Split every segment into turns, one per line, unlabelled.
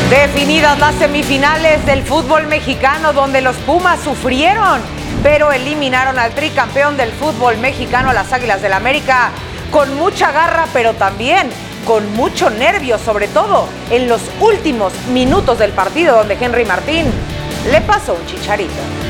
Definidas las semifinales del fútbol mexicano, donde los Pumas sufrieron, pero eliminaron al tricampeón del fútbol mexicano, las Águilas del América, con mucha garra, pero también con mucho nervio, sobre todo en los últimos minutos del partido, donde Henry Martín le pasó un chicharito.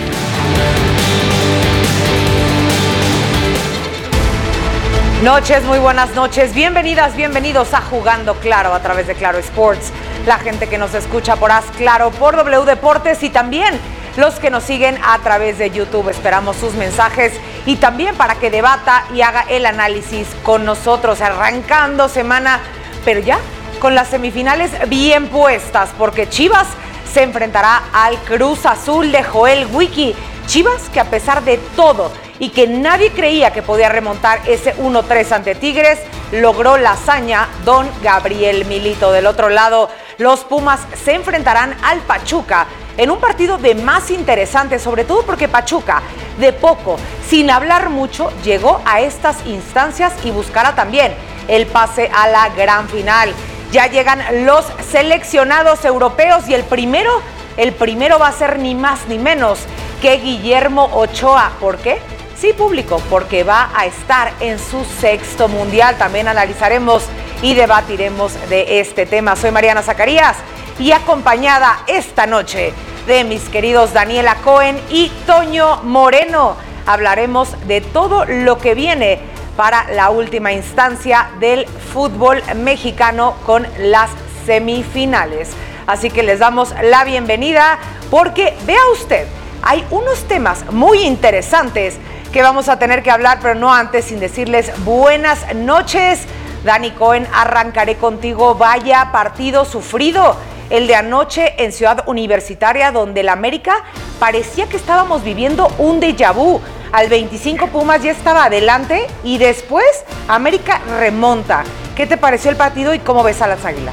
Noches, muy buenas noches, bienvenidas, bienvenidos a Jugando Claro a través de Claro Sports. La gente que nos escucha por Haz Claro, por W Deportes y también los que nos siguen a través de YouTube. Esperamos sus mensajes y también para que debata y haga el análisis con nosotros, arrancando semana, pero ya con las semifinales bien puestas, porque Chivas se enfrentará al Cruz Azul de Joel Wiki. Chivas que a pesar de todo y que nadie creía que podía remontar ese 1-3 ante Tigres, logró la hazaña don Gabriel Milito. Del otro lado, los Pumas se enfrentarán al Pachuca en un partido de más interesante, sobre todo porque Pachuca, de poco, sin hablar mucho, llegó a estas instancias y buscará también el pase a la gran final. Ya llegan los seleccionados europeos y el primero va a ser ni más ni menos que Guillermo Ochoa. ¿Por qué? Sí, público, porque va a estar en su 6º mundial. También analizaremos y debatiremos de este tema. Soy Mariana Zacarías y acompañada esta noche de mis queridos Daniela Cohen y Toño Moreno. Hablaremos de todo lo que viene para la última instancia del fútbol mexicano con las semifinales. Así que les damos la bienvenida porque, vea usted, hay unos temas muy interesantes que vamos a tener que hablar, pero no antes sin decirles buenas noches. Dani Cohen, arrancaré contigo. Vaya partido sufrido el de anoche en Ciudad Universitaria, donde el América parecía que estábamos viviendo un déjà vu. Al 25 Pumas ya estaba adelante y después América remonta. ¿Qué te pareció el partido y cómo ves a las Águilas?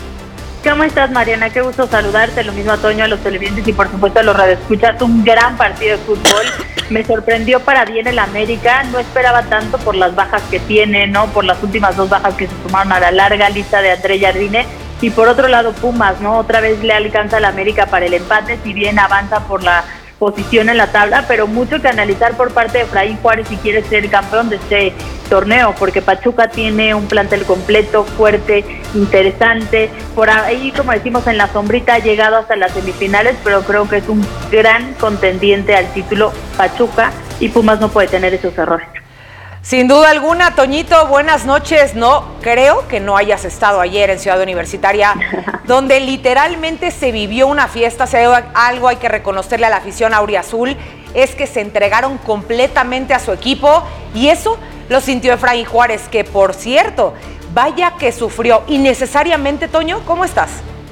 ¿Cómo estás, Mariana? Qué gusto saludarte, lo mismo a Toño, a los televidentes y por supuesto a los radioescuchas. Un gran partido de fútbol. Me sorprendió para bien el América, no esperaba tanto por las bajas que tiene, ¿no? Por las últimas 2 bajas que se sumaron a la larga lista de André Jardine. Y por otro lado, Pumas, ¿no? Otra vez le alcanza al América para el empate, si bien avanza por la posición en la tabla, pero mucho que analizar por parte de Efraín Juárez si quiere ser campeón de este torneo, porque Pachuca tiene un plantel completo, fuerte, interesante, por ahí, como decimos, en la sombrita ha llegado hasta las semifinales, pero creo que es un gran contendiente al título Pachuca y Pumas no puede tener esos errores.
Sin duda alguna, Toñito, buenas noches. No creo que no hayas estado ayer en Ciudad Universitaria, donde literalmente se vivió una fiesta. Si hay algo hay que reconocerle a la afición auriazul, es que se entregaron completamente a su equipo y eso lo sintió Efraín Juárez, que por cierto, vaya que sufrió innecesariamente. Toño, ¿cómo estás?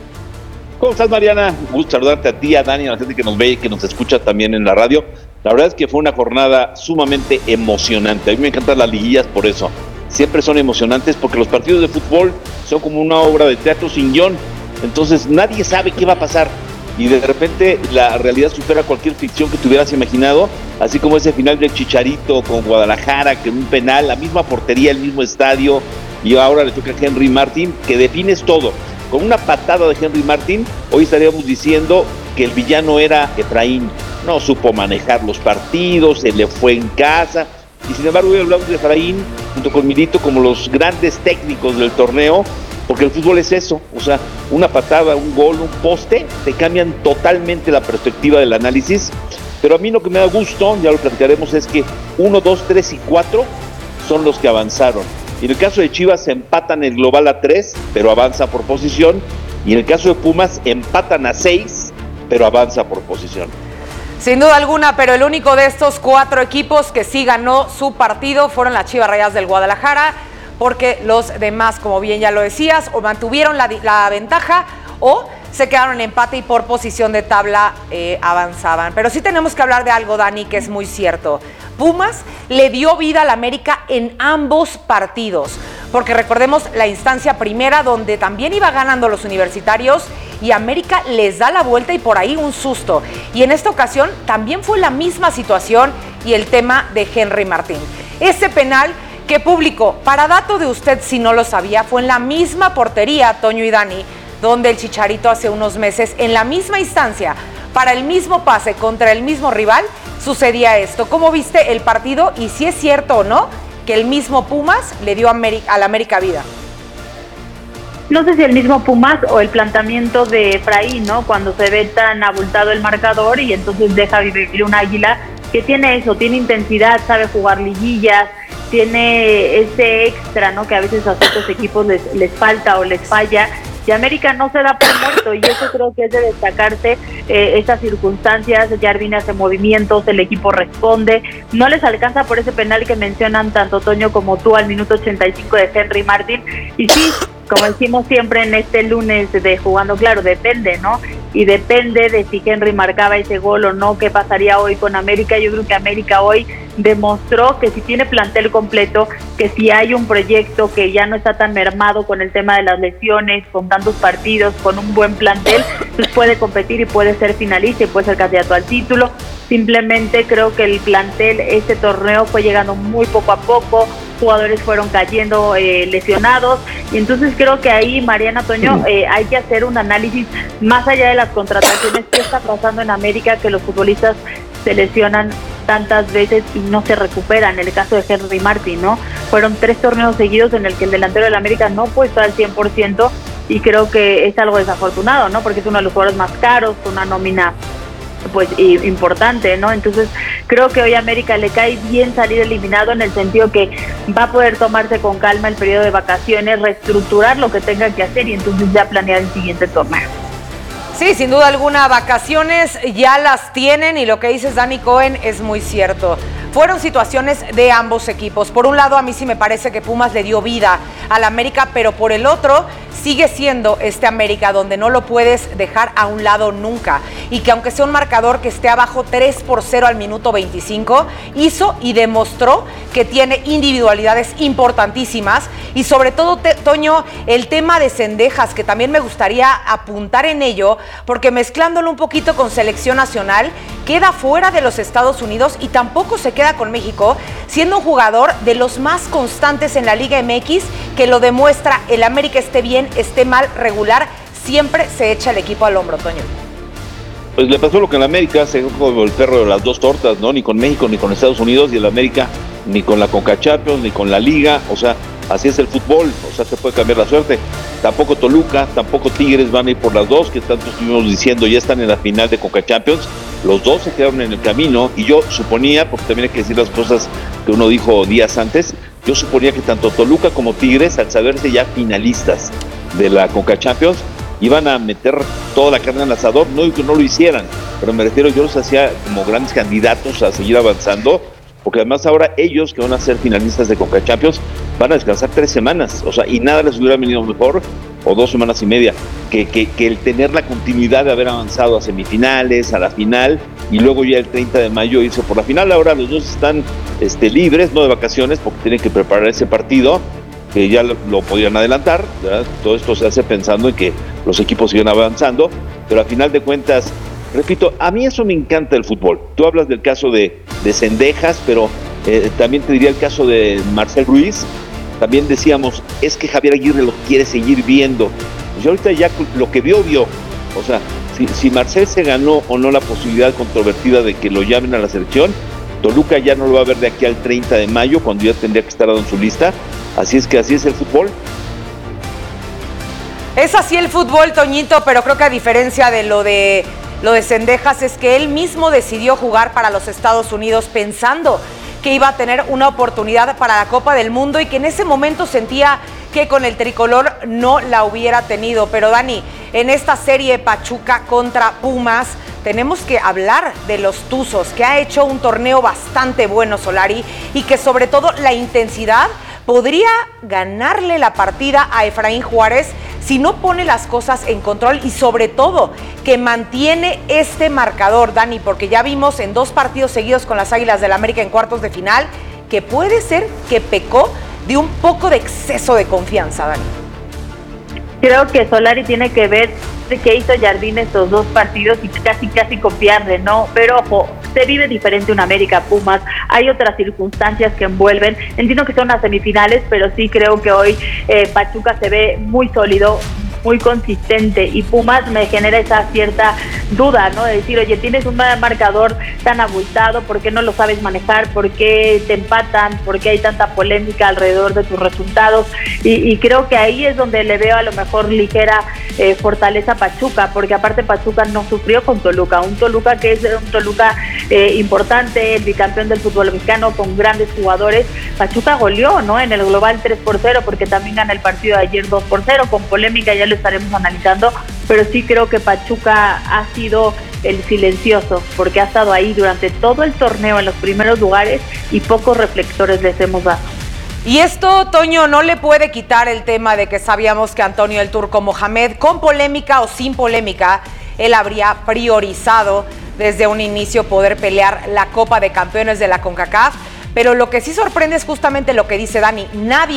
¿Cómo estás, Mariana? Gusto saludarte a ti, a Dani, a la gente que nos ve y que nos escucha también en la radio. La verdad es que fue una jornada sumamente emocionante. A mí me encantan las liguillas por eso. Siempre son emocionantes porque los partidos de fútbol son como una obra de teatro sin guión. Entonces nadie sabe qué va a pasar. Y de repente la realidad supera cualquier ficción que te hubieras imaginado. Así como ese final del Chicharito con Guadalajara, que en un penal, la misma portería, el mismo estadio. Y ahora le toca a Henry Martín, que defines todo. Con una patada de Henry Martín, hoy estaríamos diciendo que el villano era Efraín. No supo manejar los partidos, se le fue en casa. Y sin embargo, hoy hablamos de Efraín, junto con Milito, como los grandes técnicos del torneo, porque el fútbol es eso. O sea, una patada, un gol, un poste, te cambian totalmente la perspectiva del análisis. Pero a mí lo que me da gusto, ya lo platicaremos, es que 1, 2, 3 y 4 son los que avanzaron. Y en el caso de Chivas se empatan el global a 3, pero avanza por posición. Y en el caso de Pumas empatan a 6, pero avanza por posición.
Sin duda alguna, pero el único de estos 4 equipos que sí ganó su partido fueron las Chivas Rayadas del Guadalajara, porque los demás, como bien ya lo decías, o mantuvieron la ventaja o se quedaron en empate y por posición de tabla avanzaban. Pero sí tenemos que hablar de algo, Dani, que es muy cierto. Pumas le dio vida al América en ambos partidos, porque recordemos la instancia primera donde también iba ganando los universitarios y América les da la vuelta y por ahí un susto. Y en esta ocasión también fue la misma situación y el tema de Henry Martín. Ese penal que, público, para dato de usted si no lo sabía, fue en la misma portería, Toño y Dani, donde el Chicharito hace unos meses, en la misma instancia, para el mismo pase contra el mismo rival, sucedía esto. ¿Cómo viste el partido? Y si es cierto o no que el mismo Pumas le dio al América vida.
No sé si el mismo Pumas o el planteamiento de Efraín, ¿no? Cuando se ve tan abultado el marcador y entonces deja vivir un Águila que tiene eso, tiene intensidad, sabe jugar liguillas, tiene ese extra, ¿no? Que a veces a otros equipos les falta o les falla. Y América no se da por muerto, y eso creo que es de destacarse, estas circunstancias. Jardine hace movimientos, el equipo responde, no les alcanza por ese penal que mencionan tanto Toño como tú al minuto 85 de Henry Martin, y sí, como decimos siempre en este lunes de Jugando Claro, depende, ¿no? Y depende de si Henry marcaba ese gol o no, qué pasaría hoy con América. Yo creo que América hoy demostró que si tiene plantel completo, que si hay un proyecto que ya no está tan mermado con el tema de las lesiones, con tantos partidos, con un buen plantel, pues puede competir y puede ser finalista y puede ser candidato al título. Simplemente creo que el plantel, este torneo fue llegando muy poco a poco, jugadores fueron cayendo lesionados, y entonces creo que ahí, Mariana, Toño, hay que hacer un análisis más allá de las contrataciones. ¿Qué está pasando en América que los futbolistas se lesionan tantas veces y no se recuperan? El caso de Henry Martin, ¿no? Fueron 3 torneos seguidos en el que el delantero del América no puede estar al 100%, y creo que es algo desafortunado, ¿no? Porque es uno de los jugadores más caros, con una nómina pues importante, ¿no? Entonces creo que hoy a América le cae bien salir eliminado, en el sentido que va a poder tomarse con calma el periodo de vacaciones, reestructurar lo que tengan que hacer y entonces ya planear el siguiente torneo.
Sí, sin duda alguna, vacaciones ya las tienen, y lo que dices, Dani Cohen, es muy cierto. Fueron situaciones de ambos equipos. Por un lado, a mí sí me parece que Pumas le dio vida al América, pero por el otro, sigue siendo este América donde no lo puedes dejar a un lado nunca. Y que aunque sea un marcador que esté abajo 3-0 al minuto 25, hizo y demostró que tiene individualidades importantísimas. Y sobre todo, Toño, el tema de Cendejas, que también me gustaría apuntar en ello, porque mezclándolo un poquito con selección nacional, queda fuera de los Estados Unidos y tampoco se queda con México, siendo un jugador de los más constantes en la Liga MX, que lo demuestra. El América esté bien, esté mal, regular, siempre se echa el equipo al hombro, Toño.
Pues le pasó lo que en la América, se como el perro de las dos tortas, ¿no? Ni con México ni con Estados Unidos, y el América ni con la Conca Champions ni con la Liga. O sea, así es el fútbol, o sea, se puede cambiar la suerte. Tampoco Toluca, tampoco Tigres van a ir por las dos, que tanto estuvimos diciendo, ya están en la final de Conca Champions. Los dos se quedaron en el camino, y yo suponía, porque también hay que decir las cosas que uno dijo días antes, yo suponía que tanto Toluca como Tigres, al saberse ya finalistas de la Conca Champions, iban a meter toda la carne al asador. No digo que no lo hicieran, pero me refiero, yo los hacía como grandes candidatos a seguir avanzando, porque además ahora ellos, que van a ser finalistas de Conca Champions, van a descansar 3 semanas, o sea, y nada les hubiera venido mejor, o 2 semanas y media, que el tener la continuidad de haber avanzado a semifinales, a la final, y luego ya el 30 de mayo irse por la final. Ahora los dos están libres, no de vacaciones, porque tienen que preparar ese partido, que ya lo podían adelantar, ¿verdad? Todo esto se hace pensando en que los equipos siguen avanzando, pero a final de cuentas, repito, a mí eso me encanta el fútbol. Tú hablas del caso de Cendejas, pero también te diría el caso de Marcel Ruiz. También decíamos, es que Javier Aguirre lo quiere seguir viendo. Pues ahorita ya lo que vio. O sea, si Marcel se ganó o no la posibilidad controvertida de que lo llamen a la selección, Toluca ya no lo va a ver de aquí al 30 de mayo, cuando ya tendría que estar dado en su lista. Así es que así es el fútbol.
Es así el fútbol, Toñito, pero creo que a diferencia de lo de Cendejas, es que él mismo decidió jugar para los Estados Unidos pensando que iba a tener una oportunidad para la Copa del Mundo, y que en ese momento sentía que con el tricolor no la hubiera tenido. Pero Dani, en esta serie Pachuca contra Pumas, tenemos que hablar de los Tuzos, que ha hecho un torneo bastante bueno Solari, y que sobre todo la intensidad podría ganarle la partida a Efraín Juárez si no pone las cosas en control, y sobre todo que mantiene este marcador, Dani, porque ya vimos en 2 partidos seguidos con las Águilas del América en cuartos de final que puede ser que pecó de un poco de exceso de confianza, Dani.
Creo que Solari tiene que ver qué hizo Jardine estos 2 partidos y casi copiarle, ¿no? Pero ojo, se vive diferente un América Pumas, hay otras circunstancias que envuelven. Entiendo que son las semifinales, pero sí creo que hoy Pachuca se ve muy sólido, muy consistente, y Pumas me genera esa cierta duda, ¿no? De decir, oye, tienes un marcador tan abultado, ¿por qué no lo sabes manejar? ¿Por qué te empatan? ¿Por qué hay tanta polémica alrededor de tus resultados? Y creo que ahí es donde le veo a lo mejor ligera fortaleza a Pachuca, porque aparte Pachuca no sufrió con Toluca, un Toluca que es un Toluca importante, el bicampeón del fútbol mexicano con grandes jugadores. Pachuca goleó, ¿no? En el global 3-0, porque también gana el partido de ayer 2-0, con polémica, ya lo estaremos analizando, pero sí creo que Pachuca ha sido el silencioso, porque ha estado ahí durante todo el torneo en los primeros lugares y pocos reflectores les hemos dado.
Y esto, Toño, no le puede quitar el tema de que sabíamos que Antonio el Turco Mohamed, con polémica o sin polémica, él habría priorizado desde un inicio poder pelear la Copa de Campeones de la CONCACAF, pero lo que sí sorprende es justamente lo que dice Dani.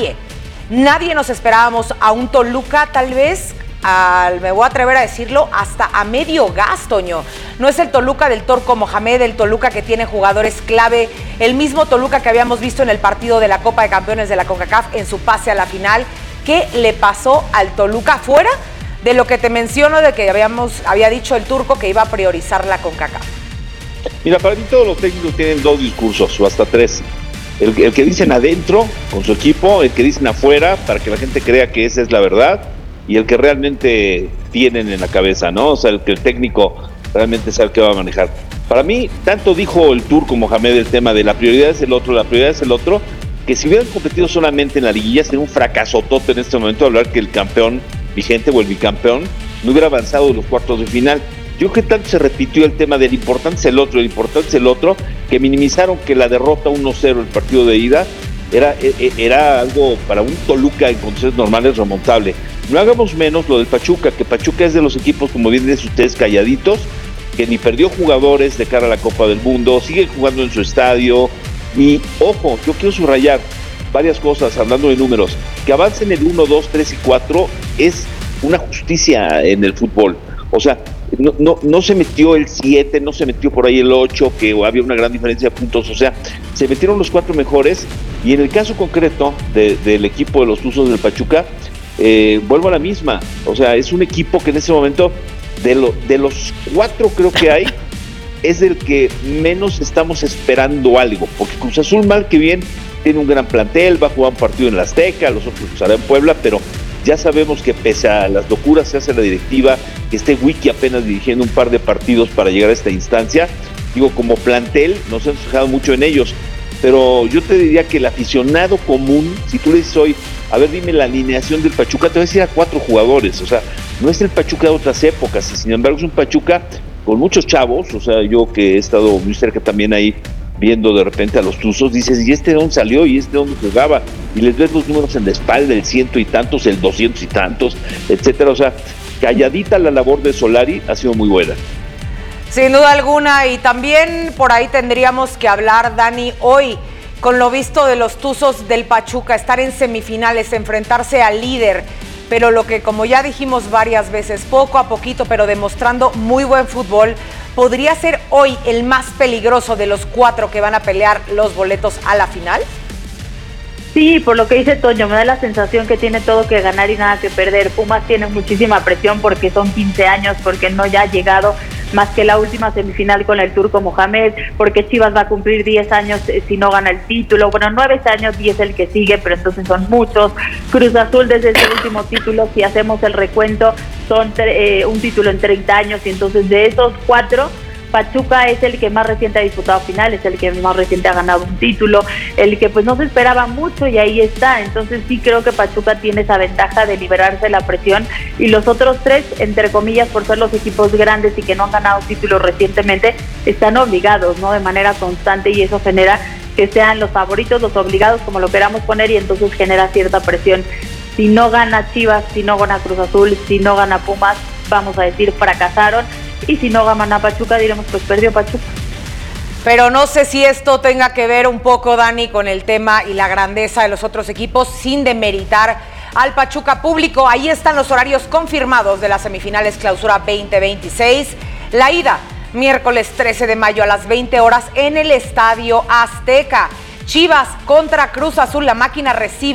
Nadie nos esperábamos a un Toluca, tal vez, me voy a atrever a decirlo, hasta a medio gas, Toño. No es el Toluca del Turco Mohamed, el Toluca que tiene jugadores clave, el mismo Toluca que habíamos visto en el partido de la Copa de Campeones de la CONCACAF en su pase a la final. ¿Qué le pasó al Toluca fuera de lo que te menciono de que había dicho el Turco que iba a priorizar la CONCACAF?
Mira, para mí todos los técnicos tienen dos discursos, o hasta tres. El que dicen adentro, con su equipo, el que dicen afuera, para que la gente crea que esa es la verdad, y el que realmente tienen en la cabeza, ¿no? O sea, el que el técnico realmente sabe qué va a manejar. Para mí, tanto dijo el Turco Mohamed el tema de la prioridad es el otro, que si hubieran competido solamente en la liguilla, sería un fracasotote en este momento hablar que el campeón vigente o el bicampeón no hubiera avanzado de los cuartos de final. Yo creo que tanto se repitió el tema del importante es el otro, que minimizaron que la derrota 1-0 el partido de ida era algo para un Toluca en condiciones normales remontable. No hagamos menos lo del Pachuca, que Pachuca es de los equipos, como bien dicen ustedes, calladitos, que ni perdió jugadores de cara a la Copa del Mundo, sigue jugando en su estadio. Y ojo, yo quiero subrayar varias cosas, hablando de números, que avancen el 1, 2, 3 y 4 es una justicia en el fútbol. O sea, no se metió el 7, no se metió por ahí el 8, que había una gran diferencia de puntos. O sea, se metieron los 4 mejores. Y en el caso concreto del equipo de los Tuzos del Pachuca, vuelvo a la misma. O sea, es un equipo que en ese momento, de los 4 creo que hay, es el que menos estamos esperando algo. Porque Cruz Azul, mal que bien, tiene un gran plantel, va a jugar un partido en la Azteca, los otros harán en Puebla, pero ya sabemos que pese a las locuras que hace la directiva, que esté Wiki apenas dirigiendo un par de partidos para llegar a esta instancia, digo, como plantel nos hemos fijado mucho en ellos, pero yo te diría que el aficionado común, si tú le dices hoy, a ver, dime la alineación del Pachuca, te voy a decir a 4 jugadores. O sea, no es el Pachuca de otras épocas, y sin embargo es un Pachuca con muchos chavos. O sea, yo que he estado muy cerca también ahí viendo de repente a los Tuzos, dices, ¿y este de dónde salió? ¿Y este de dónde jugaba? Y les ves los números en la espalda, el 100 y tantos, el 200 y tantos, etcétera. O sea, calladita la labor de Solari ha sido muy buena.
Sin duda alguna, y también por ahí tendríamos que hablar, Dani, hoy, con lo visto de los Tuzos del Pachuca, estar en semifinales, enfrentarse al líder, pero lo que, como ya dijimos varias veces, poco a poquito, pero demostrando muy buen fútbol, ¿podría ser hoy el más peligroso de los 4 que van a pelear los boletos a la final?
Sí, por lo que dice Toño, me da la sensación que tiene todo que ganar y nada que perder. Pumas tiene muchísima presión porque son 15 años, porque no ya ha llegado más que la última semifinal con el Turco Mohamed, porque Chivas va a cumplir 10 años si no gana el título, bueno, 9 años, 10 el que sigue, pero entonces son muchos. Cruz Azul desde ese último título, si hacemos el recuento, son un título en 30 años, y entonces de esos 4, Pachuca es el que más reciente ha disputado finales, el que más reciente ha ganado un título, el que pues no se esperaba mucho y ahí está. Entonces sí creo que Pachuca tiene esa ventaja de liberarse de la presión, y los otros 3, entre comillas, por ser los equipos grandes y que no han ganado títulos recientemente, están obligados, ¿no? De manera constante, y eso genera que sean los favoritos, los obligados, como lo queramos poner, y entonces genera cierta presión. Si no gana Chivas, si no gana Cruz Azul, si no gana Pumas, vamos a decir fracasaron. Y si no gana Pachuca, diremos pues perdió Pachuca.
Pero no sé si esto tenga que ver un poco, Dani, con el tema y la grandeza de los otros equipos, sin demeritar al Pachuca público. Ahí están los horarios confirmados de las semifinales Clausura 2026. La ida, miércoles 13 de mayo a las 20 horas en el Estadio Azteca. Chivas contra Cruz Azul. La máquina recibe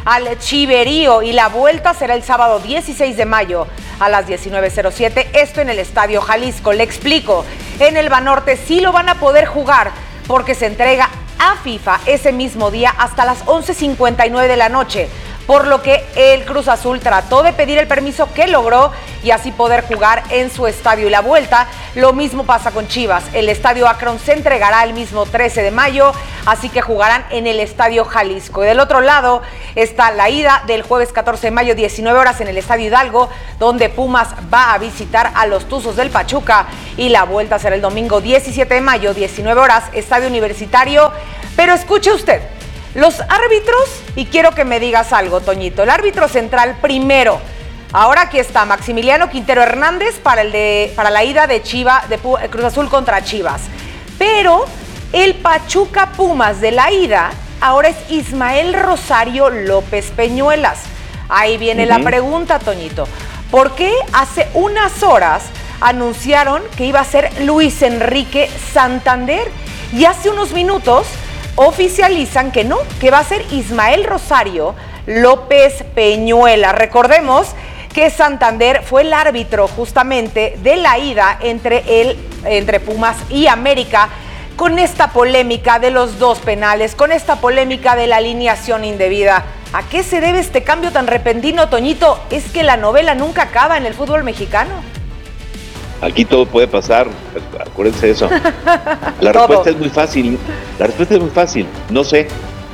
al Chiverío y la vuelta será el sábado 16 de mayo a las 19:07, esto en el Estadio Jalisco. Le explico, en el Banorte sí lo van a poder jugar porque se entrega a FIFA ese mismo día hasta las 11:59 de la noche, por lo que el Cruz Azul trató de pedir el permiso que logró y así poder jugar en su estadio. Y la vuelta, lo mismo pasa con Chivas. El estadio Akron se entregará el mismo 13 de mayo, así que jugarán en el Estadio Jalisco. Y del otro lado está la ida del jueves 14 de mayo, 19 horas en el Estadio Hidalgo, donde Pumas va a visitar a los Tuzos del Pachuca, y la vuelta será el domingo 17 de mayo, 19 horas, Estadio Universitario. Pero escuche usted, los árbitros, y quiero que me digas algo, Toñito, el árbitro central primero, ahora aquí está Maximiliano Quintero Hernández para la ida de Cruz Azul contra Chivas, pero el Pachuca Pumas de la ida ahora es Ismael Rosario López Peñuelas. Ahí viene la pregunta, Toñito, ¿por qué hace unas horas anunciaron que iba a ser Luis Enrique Santander y hace unos minutos oficializan que no, que va a ser Ismael Rosario López Peñuela? Recordemos que Santander fue el árbitro justamente de la ida entre Pumas y América, con esta polémica de los dos penales, con esta polémica de la alineación indebida. ¿A qué se debe este cambio tan repentino, Toñito? Es que la novela nunca acaba en el fútbol mexicano.
Aquí todo puede pasar, acuérdense de eso. La respuesta es muy fácil. No sé.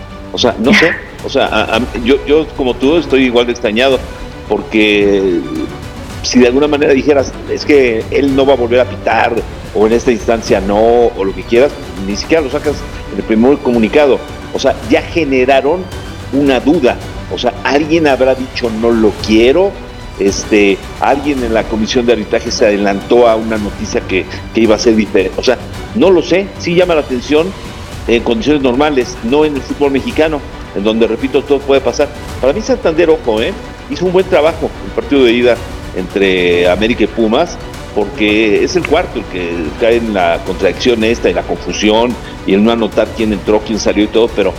Yo como tú estoy igual de extrañado, porque si de alguna manera dijeras, es que él no va a volver a pitar, o en esta instancia no, o lo que quieras, ni siquiera lo sacas en el primer comunicado. O sea, ya generaron una duda. O sea, alguien habrá dicho no lo quiero. Alguien en la comisión de arbitraje se adelantó a una noticia que iba a ser diferente. O sea, no lo sé, sí llama la atención en condiciones normales, no en el fútbol mexicano, en donde, repito, todo puede pasar. Para mí Santander, ojo, hizo un buen trabajo el partido de ida entre América y Pumas, porque es el cuarto el que cae en la contradicción esta y la confusión y el no anotar quién entró, quién salió y todo, pero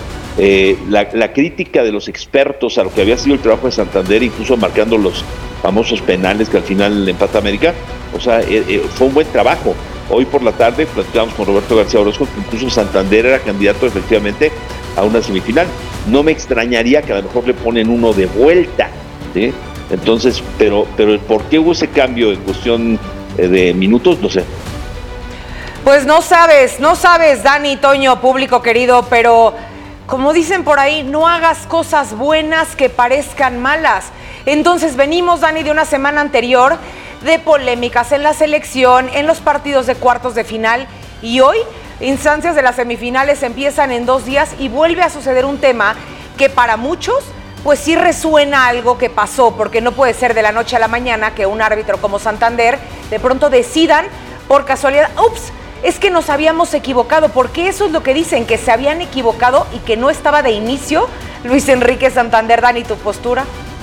la crítica de los expertos a lo que había sido el trabajo de Santander, incluso marcando los famosos penales que al final le empata América, o sea, fue un buen trabajo. Hoy por la tarde platicamos con Roberto García Orozco que incluso Santander era candidato efectivamente a una semifinal. No me extrañaría que a lo mejor le ponen uno de vuelta, ¿sí? Entonces, pero ¿por qué hubo ese cambio en cuestión de minutos? No sé.
Pues no sabes, Dani, Toño, público querido, pero como dicen por ahí, no hagas cosas buenas que parezcan malas. Entonces venimos, Dani, de una semana anterior de polémicas en la selección, en los partidos de cuartos de final, y hoy instancias de las semifinales empiezan en 2 días y vuelve a suceder un tema que para muchos pues sí resuena algo que pasó, porque no puede ser de la noche a la mañana que un árbitro como Santander de pronto decidan por casualidad, ups, es que nos habíamos equivocado, porque eso es lo que dicen, que se habían equivocado y que no estaba de inicio Luis Enrique Santander. Dani, ¿tu postura?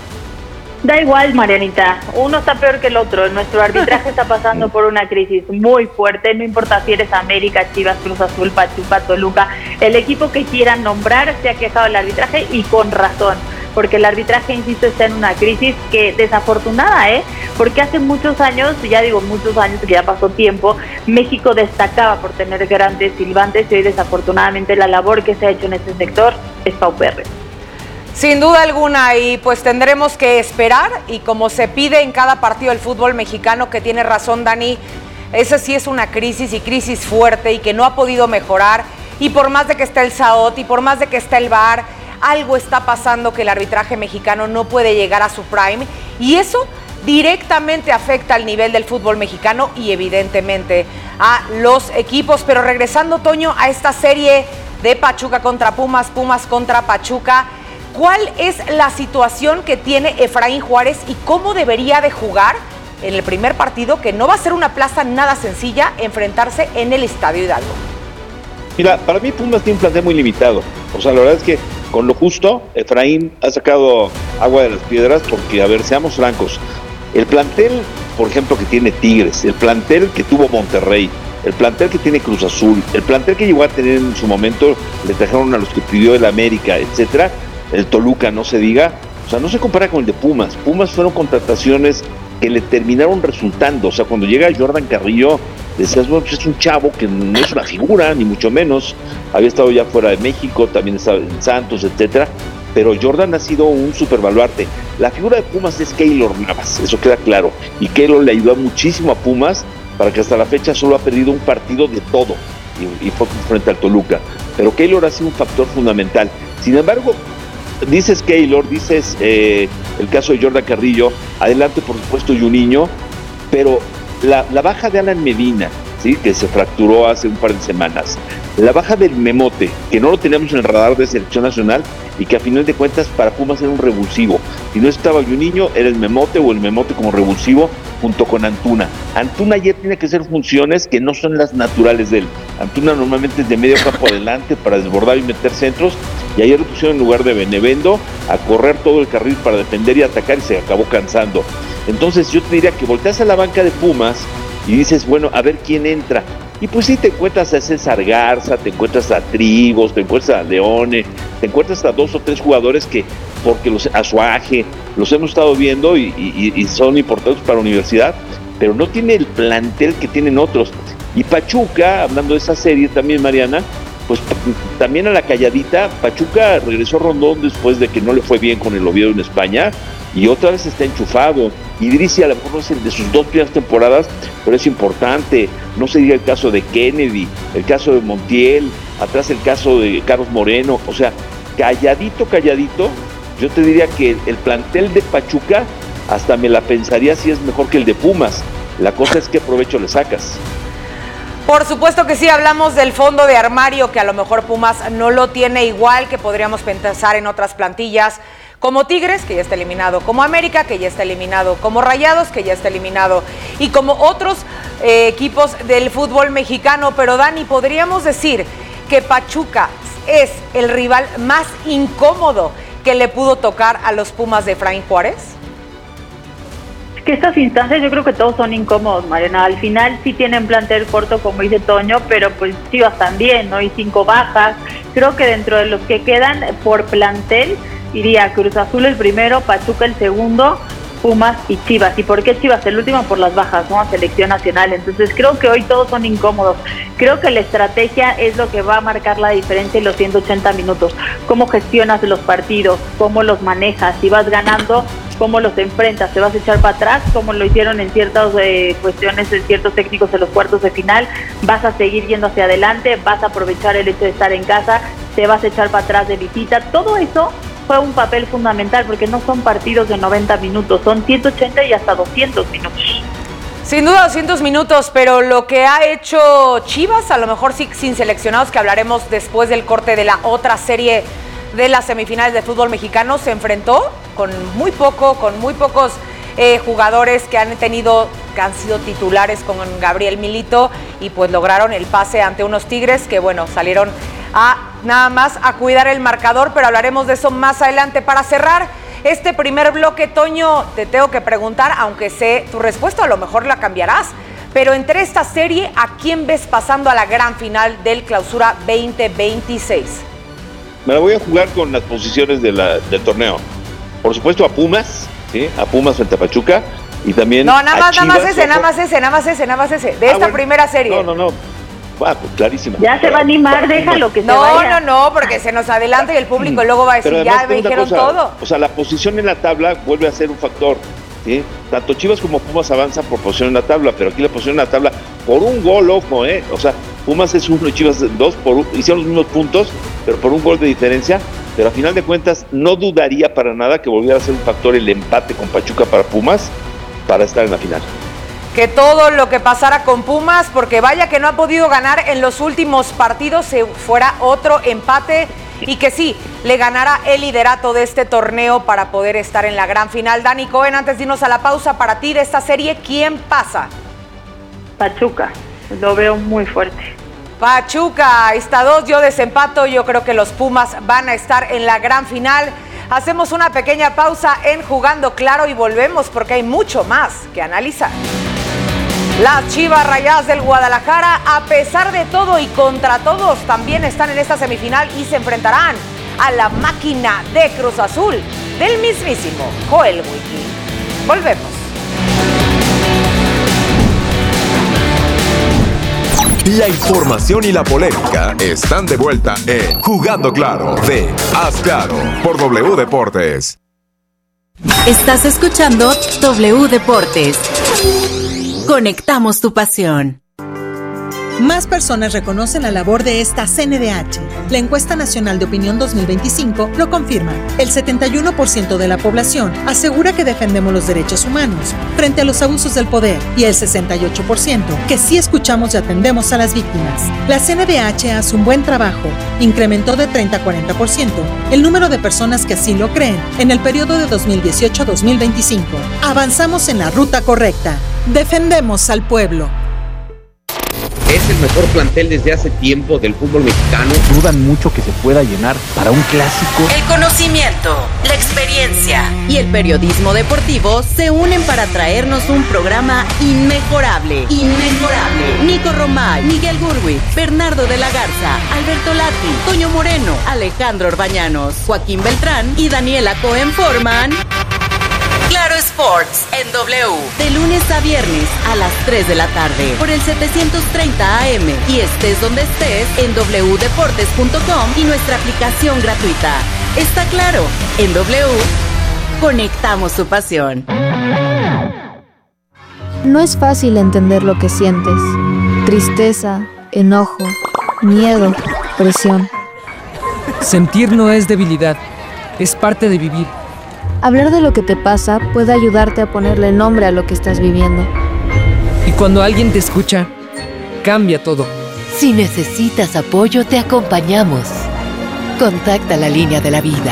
Da igual, Marianita, uno está peor que el otro. Nuestro arbitraje está pasando por una crisis muy fuerte, no importa si eres América, Chivas, Cruz Azul, Pachuca, Toluca, el equipo que quieran nombrar se ha quejado del arbitraje, y con razón, porque el arbitraje, insisto, está en una crisis que desafortunada, porque hace muchos años, ya digo muchos años, que ya pasó tiempo, México destacaba por tener grandes silbantes, y hoy desafortunadamente la labor que se ha hecho en este sector es paupérrima.
Sin duda alguna, y pues tendremos que esperar, y como se pide en cada partido del fútbol mexicano, que tiene razón Dani, esa sí es una crisis, y crisis fuerte, y que no ha podido mejorar, y por más de que esté el SAOT, y por más de que esté el VAR, algo está pasando que el arbitraje mexicano no puede llegar a su prime, y eso directamente afecta al nivel del fútbol mexicano y evidentemente a los equipos. Pero regresando, Toño, a esta serie de Pachuca contra Pumas, Pumas contra Pachuca, ¿cuál es la situación que tiene Efraín Juárez y cómo debería de jugar en el primer partido, que no va a ser una plaza nada sencilla, enfrentarse en el Estadio Hidalgo?
Mira, para mí Pumas tiene un plantel muy limitado. O sea, la verdad es que con lo justo, Efraín ha sacado agua de las piedras porque, a ver, seamos francos, el plantel, por ejemplo, que tiene Tigres, el plantel que tuvo Monterrey, el plantel que tiene Cruz Azul, el plantel que llegó a tener en su momento, le trajeron a los que pidió el América, etcétera, el Toluca no se diga, o sea, no se compara con el de Pumas. Pumas fueron contrataciones que le terminaron resultando, o sea, cuando llega Jordan Carrillo, decías, bueno, pues es un chavo que no es una figura, ni mucho menos, había estado ya fuera de México, también estaba en Santos, etcétera, pero Jordan ha sido un superbaluarte. La figura de Pumas es Keylor Navas, eso queda claro, y Keylor le ayudó muchísimo a Pumas para que hasta la fecha solo ha perdido un partido de todo, y fue frente al Toluca, pero Keylor ha sido un factor fundamental. Sin embargo, dices Keylor, dices el caso de Jordan Carrillo, adelante por supuesto Juninho, pero la baja de Alan Medina, ¿sí?, que se fracturó hace un par de semanas, la baja del Memote, que no lo teníamos en el radar de selección nacional y que a final de cuentas para Pumas era un revulsivo. Si no estaba Juninho, era el Memote o el Memote como revulsivo junto con Antuna. Antuna ya tiene que hacer funciones que no son las naturales de él. Antuna normalmente es de medio campo adelante para desbordar y meter centros, y ayer lo pusieron en lugar de Benevendo a correr todo el carril para defender y atacar y se acabó cansando. Entonces yo te diría que volteas a la banca de Pumas y dices, bueno, a ver quién entra. Y pues sí, te encuentras a César Garza, te encuentras a Trigos, te encuentras a Leone, te encuentras a 2 o 3 jugadores que, porque a Suaje, los hemos estado viendo y son importantes para la universidad, pero no tiene el plantel que tienen otros. Y Pachuca, hablando de esa serie también, Mariana, pues también a la calladita. Pachuca regresó Rondón después de que no le fue bien con el Oviedo en España, y otra vez está enchufado. Idrissi a lo mejor no es el de sus 2 primeras temporadas, pero es importante. No se diga el caso de Kennedy, el caso de Montiel, atrás el caso de Carlos Moreno. O sea, calladito, yo te diría que el plantel de Pachuca hasta me la pensaría si es mejor que el de Pumas. La cosa es qué provecho le sacas.
Por supuesto que sí, hablamos del fondo de armario, que a lo mejor Pumas no lo tiene igual, que podríamos pensar en otras plantillas, como Tigres, que ya está eliminado, como América, que ya está eliminado, como Rayados, que ya está eliminado, y como otros equipos del fútbol mexicano. Pero Dani, ¿podríamos decir que Pachuca es el rival más incómodo que le pudo tocar a los Pumas de Efraín Juárez?
Que estas instancias yo creo que todos son incómodos, Mariana. Al final sí tienen plantel corto, como dice Toño, pero pues Chivas también, ¿no? Y 5 bajas. Creo que dentro de los que quedan por plantel, iría Cruz Azul el primero, Pachuca el segundo, Pumas y Chivas. ¿Y por qué Chivas el último? Por las bajas, ¿no? A selección nacional. Entonces creo que hoy todos son incómodos. Creo que la estrategia es lo que va a marcar la diferencia en los 180 minutos. Cómo gestionas los partidos, cómo los manejas, si vas ganando, cómo los enfrentas, te vas a echar para atrás, como lo hicieron en ciertas cuestiones de ciertos técnicos en los cuartos de final, vas a seguir yendo hacia adelante, vas a aprovechar el hecho de estar en casa, te vas a echar para atrás de visita. Todo eso fue un papel fundamental, porque no son partidos de 90 minutos, son 180 y hasta 200 minutos.
Sin duda 200 minutos, pero lo que ha hecho Chivas, a lo mejor sí sin seleccionados, que hablaremos después del corte de la otra serie de las semifinales de fútbol mexicano, se enfrentó con muy pocos jugadores que han sido titulares con Gabriel Milito, y pues lograron el pase ante unos Tigres que, bueno, salieron a nada más a cuidar el marcador, pero hablaremos de eso más adelante. Para cerrar este primer bloque, Toño, te tengo que preguntar, aunque sé tu respuesta, a lo mejor la cambiarás, pero entre esta serie, ¿a quién ves pasando a la gran final del Clausura 2026?
Me la voy a jugar con las posiciones del torneo. Por supuesto a Pumas, ¿sí? A Pumas frente a Pachuca, y también
nada más ese, de esta primera serie.
No. Pues clarísima.
Ya se va a animar, déjalo que se vaya.
No, porque se nos adelanta y el público luego va a decir, ya me dijeron todo.
O sea, la posición en la tabla vuelve a ser un factor, ¿sí? Tanto Chivas como Pumas avanzan por posición en la tabla, pero aquí la posición en la tabla, por un gol, ojo, o sea, Pumas es 1 y Chivas 2, hicieron los mismos puntos, pero por un gol de diferencia. Pero a final de cuentas, no dudaría para nada que volviera a ser un factor el empate con Pachuca para Pumas, para estar en la final.
Que todo lo que pasara con Pumas, porque vaya que no ha podido ganar en los últimos partidos, se fuera otro empate y que sí, le ganara el liderato de este torneo para poder estar en la gran final. Dani Cohen, antes de irnos a la pausa, para ti de esta serie, ¿quién pasa?
Pachuca, lo veo muy fuerte.
Pachuca, está 2, yo desempato, yo creo que los Pumas van a estar en la gran final. Hacemos una pequeña pausa en Jugando Claro y volvemos porque hay mucho más que analizar. Las Chivas Rayadas del Guadalajara, a pesar de todo y contra todos, también están en esta semifinal y se enfrentarán a la máquina de Cruz Azul del mismísimo Joel Wiki. Volvemos.
La información y la polémica están de vuelta en Jugando Claro de Haz Claro por W Deportes.
Estás escuchando W Deportes. Conectamos tu pasión.
Más personas reconocen la labor de esta CNDH. La encuesta nacional de opinión 2025 lo confirma. El 71% de la población asegura que defendemos los derechos humanos frente a los abusos del poder y el 68% que sí escuchamos y atendemos a las víctimas. La CNDH hace un buen trabajo. Incrementó de 30 a 40% el número de personas que así lo creen en el periodo de 2018 a 2025. Avanzamos en la ruta correcta. Defendemos al pueblo.
Es el mejor plantel desde hace tiempo del fútbol mexicano.
Dudan mucho que se pueda llenar para un clásico.
El conocimiento, la experiencia y el periodismo deportivo se unen para traernos un programa inmejorable. Nico Romay, Miguel Gurwitz, Bernardo de la Garza, Alberto Lati, Toño Moreno, Alejandro Orbañanos, Joaquín Beltrán y Daniela Cohen forman Claro Sports en W, de lunes a viernes a las 3 de la tarde por el 730 AM y estés donde estés en wdeportes.com y nuestra aplicación gratuita. Está claro, en W conectamos tu pasión.
No es fácil entender lo que sientes. Tristeza, enojo, miedo, presión.
Sentir no es debilidad, es parte de vivir.
Hablar de lo que te pasa puede ayudarte a ponerle nombre a lo que estás viviendo.
Y cuando alguien te escucha, cambia todo.
Si necesitas apoyo, te acompañamos. Contacta la línea de la vida.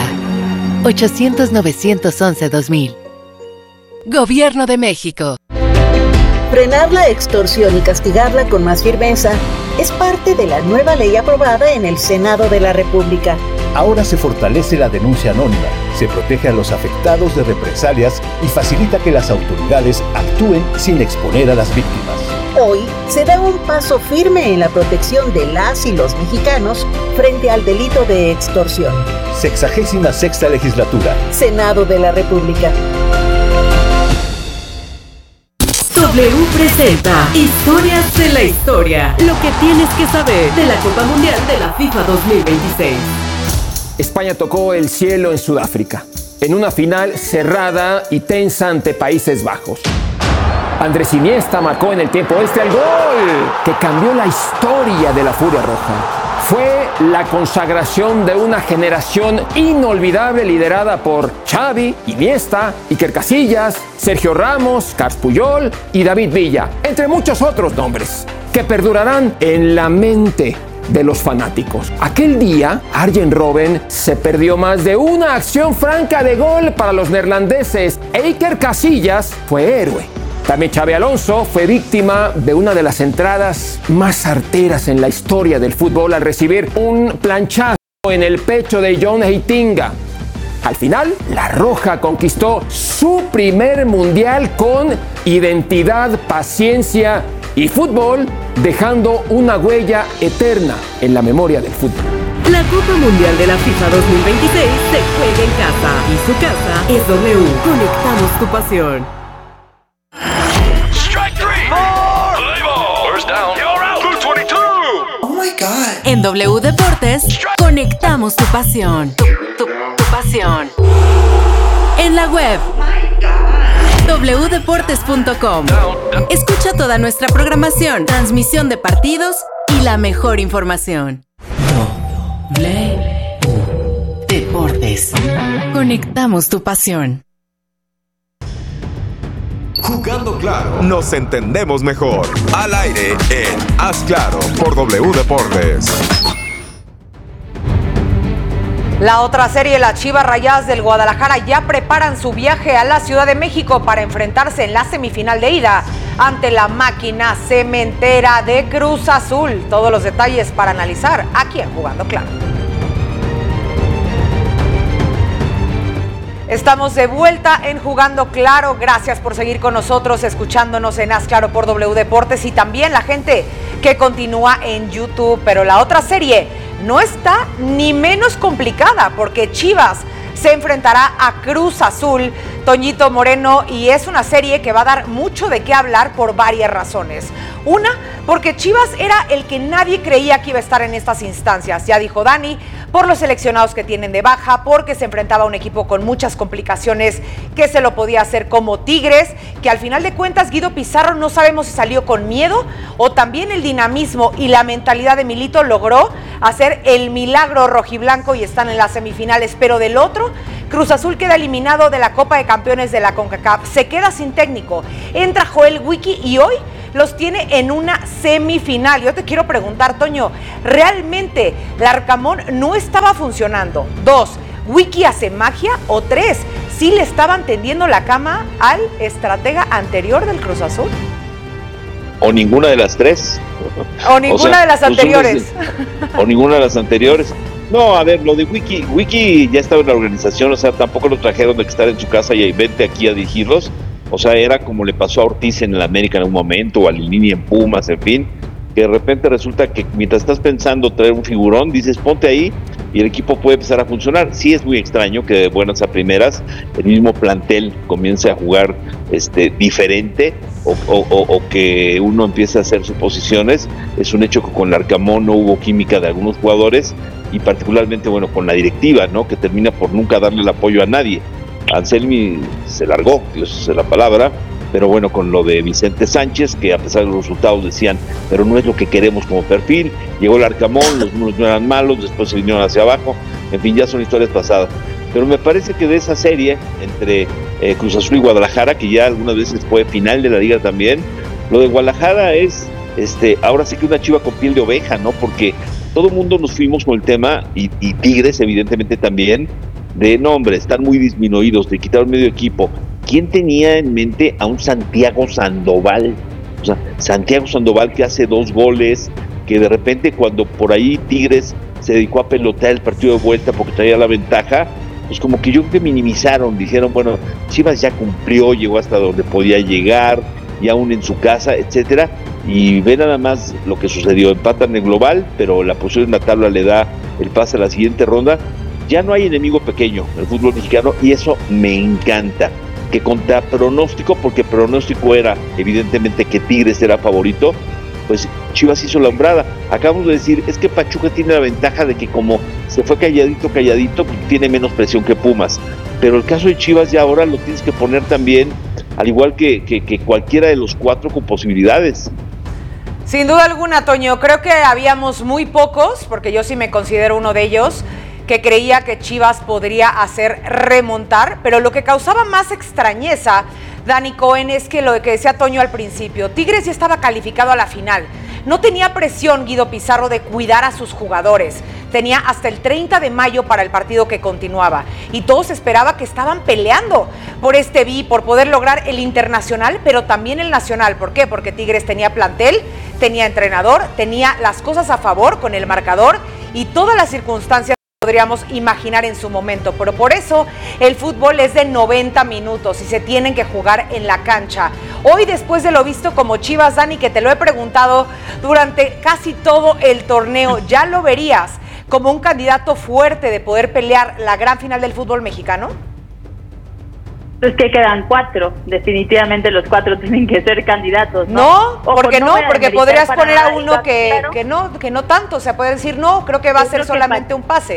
800-911-2000. Gobierno de México.
Frenar la extorsión y castigarla con más firmeza es parte de la nueva ley aprobada en el Senado de la República.
Ahora se fortalece la denuncia anónima, se protege a los afectados de represalias y facilita que las autoridades actúen sin exponer a las víctimas.
Hoy se da un paso firme en la protección de las y los mexicanos frente al delito de extorsión.
66ª legislatura.
Senado de la República.
W presenta Historias de la Historia. Lo que tienes que saber de la Copa Mundial de la FIFA 2026.
España tocó el cielo en Sudáfrica, en una final cerrada y tensa ante Países Bajos. Andrés Iniesta marcó en el tiempo extra el gol que cambió la historia de la Furia Roja. Fue la consagración de una generación inolvidable liderada por Xavi, Iniesta, Iker Casillas, Sergio Ramos, Carles Puyol y David Villa, entre muchos otros nombres, que perdurarán en la mente de los fanáticos. Aquel día, Arjen Robben se perdió más de una acción franca de gol para los neerlandeses e Iker Casillas fue héroe. También Xabi Alonso fue víctima de una de las entradas más arteras en la historia del fútbol al recibir un planchazo en el pecho de John Heitinga. Al final, la Roja conquistó su primer mundial con identidad, paciencia y fútbol, dejando una huella eterna en la memoria del fútbol.
La Copa Mundial de la FIFA 2026 se juega en casa y su casa es W. Conectamos tu pasión. En W Deportes, conectamos tu pasión. Tu pasión. En la web, wdeportes.com. Escucha toda nuestra programación, transmisión de partidos y la mejor información. W Deportes. Conectamos tu pasión.
Jugando Claro, nos entendemos mejor. Al aire en Haz Claro por W Deportes.
La otra serie, las Chivas Rayadas del Guadalajara, ya preparan su viaje a la Ciudad de México para enfrentarse en la semifinal de ida ante la máquina cementera de Cruz Azul. Todos los detalles para analizar aquí en Jugando Claro. Estamos de vuelta en Jugando Claro. Gracias por seguir con nosotros, escuchándonos en Haz Claro por W Deportes y también la gente que continúa en YouTube. Pero la otra serie, no está ni menos complicada, porque Chivas se enfrentará a Cruz Azul, Toñito Moreno, y es una serie que va a dar mucho de qué hablar por varias razones. Una, porque Chivas era el que nadie creía que iba a estar en estas instancias, ya dijo Dani, por los seleccionados que tienen de baja, porque se enfrentaba a un equipo con muchas complicaciones que se lo podía hacer como Tigres, que al final de cuentas Guido Pizarro no sabemos si salió con miedo o también el dinamismo y la mentalidad de Milito logró hacer el milagro rojiblanco y están en las semifinales, pero del otro, Cruz Azul queda eliminado de la Copa de Campeones de la CONCACAF, se queda sin técnico, entra Joel Wiki y hoy los tiene en una semifinal. Yo te quiero preguntar, Toño, ¿realmente Larcamón no estaba funcionando? 2, ¿Wiki hace magia? O 3, ¿sí le estaban tendiendo la cama al estratega anterior del Cruz Azul?
O ninguna de las tres.
O ninguna de las anteriores.
O ninguna de las anteriores. No, a ver, lo de Wiki ya estaba en la organización, o sea, tampoco lo trajeron de que estar en su casa y vente aquí a dirigirlos. O sea, era como le pasó a Ortiz en el América en un momento, o a Lilini en Pumas, en fin, que de repente resulta que mientras estás pensando traer un figurón, dices ponte ahí y el equipo puede empezar a funcionar. Sí es muy extraño que de buenas a primeras el mismo plantel comience a jugar diferente o que uno empiece a hacer suposiciones. Es un hecho que con Larcamón no hubo química de algunos jugadores y particularmente, bueno, con la directiva, ¿no? Que termina por nunca darle el apoyo a nadie. Anselmi se largó, esa es la palabra, pero bueno, con lo de Vicente Sánchez, que a pesar de los resultados decían, pero no es lo que queremos como perfil, llegó el Arcamón, los números no eran malos, después se vinieron hacia abajo, en fin, ya son historias pasadas. Pero me parece que de esa serie, entre Cruz Azul y Guadalajara, que ya algunas veces fue final de la liga también, lo de Guadalajara es, ahora sí que una chiva con piel de oveja, ¿no? Porque todo el mundo nos fuimos con el tema, y Tigres evidentemente también, de nombre, están muy disminuidos, de quitar un medio equipo. ¿Quién tenía en mente a un Santiago Sandoval? O sea, Santiago Sandoval que hace 2 goles, que de repente cuando por ahí Tigres se dedicó a pelotear el partido de vuelta porque traía la ventaja, pues como que yo creo que minimizaron, dijeron, bueno, Chivas ya cumplió, llegó hasta donde podía llegar, y aún en su casa, etcétera, y ve nada más lo que sucedió, empatan en el global, pero la posición en la tabla le da el pase a la siguiente ronda. Ya no hay enemigo pequeño en el fútbol mexicano y eso me encanta, que contra pronóstico, porque pronóstico era evidentemente que Tigres era favorito, pues Chivas hizo la hombrada. Acabamos de decir, es que Pachuca tiene la ventaja de que como se fue calladito, pues tiene menos presión que Pumas, pero el caso de Chivas ya ahora lo tienes que poner también, al igual que cualquiera de los 4 con posibilidades.
Sin duda alguna, Toño, creo que habíamos muy pocos, porque yo sí me considero uno de ellos, que creía que Chivas podría hacer remontar, pero lo que causaba más extrañeza, Dani Cohen, es que lo que decía Toño al principio, Tigres ya estaba calificado a la final, no tenía presión Guido Pizarro de cuidar a sus jugadores, tenía hasta el 30 de mayo para el partido que continuaba, y todos esperaban que estaban peleando por por poder lograr el internacional, pero también el nacional. ¿Por qué? Porque Tigres tenía plantel, tenía entrenador, tenía las cosas a favor con el marcador y todas las circunstancias podríamos imaginar en su momento, pero por eso el fútbol es de 90 minutos y se tienen que jugar en la cancha. Hoy, después de lo visto como Chivas, Dani, que te lo he preguntado durante casi todo el torneo, ¿ya lo verías como un candidato fuerte de poder pelear la gran final del fútbol mexicano?
Es que quedan 4, definitivamente los 4 tienen que ser candidatos, ¿no?
No, porque porque podrías poner a uno que no tanto, o sea, puede decir no, creo que va a ser solamente un pase.